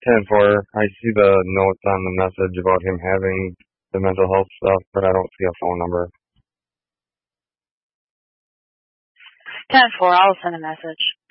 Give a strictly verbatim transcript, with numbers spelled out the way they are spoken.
ten four. I see the notes on the message about him having the mental health stuff, but I don't see a phone number. ten four, I'll send a message.